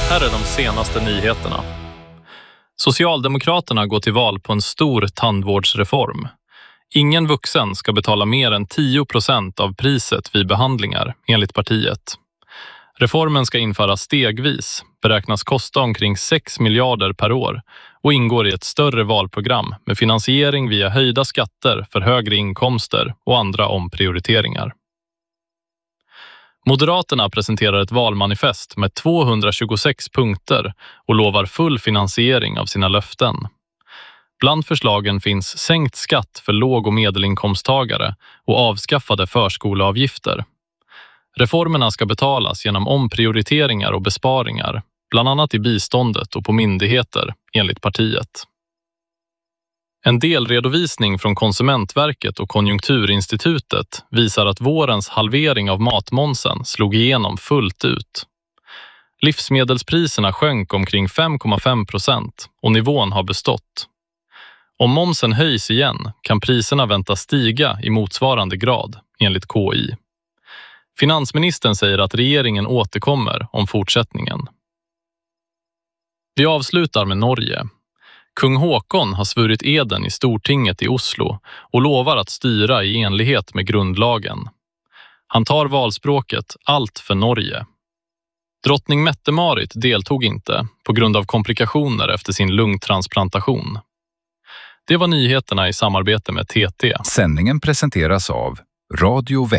Här är de senaste nyheterna. Socialdemokraterna går till val på en stor tandvårdsreform. Ingen vuxen ska betala mer än 10% av priset vid behandlingar, enligt partiet. Reformen ska införas stegvis, beräknas kosta omkring 6 miljarder per år och ingår i ett större valprogram med finansiering via höjda skatter för högre inkomster och andra omprioriteringar. Moderaterna presenterar ett valmanifest med 226 punkter och lovar full finansiering av sina löften. Bland förslagen finns sänkt skatt för låg- och medelinkomsttagare och avskaffade förskoleavgifter. Reformerna ska betalas genom omprioriteringar och besparingar, bland annat i biståndet och på myndigheter, enligt partiet. En delredovisning från Konsumentverket och Konjunkturinstitutet visar att vårens halvering av matmomsen slog igenom fullt ut. Livsmedelspriserna sjönk omkring 5,5% och nivån har bestått. Om momsen höjs igen kan priserna väntas stiga i motsvarande grad, enligt KI. Finansministern säger att regeringen återkommer om fortsättningen. Vi avslutar med Norge. Kung Håkon har svurit eden i Stortinget i Oslo och lovar att styra i enlighet med grundlagen. Han tar valspråket allt för Norge. Drottning Mette-Marit deltog inte på grund av komplikationer efter sin lungtransplantation. Det var nyheterna i samarbete med TT. Sändningen presenteras av Radio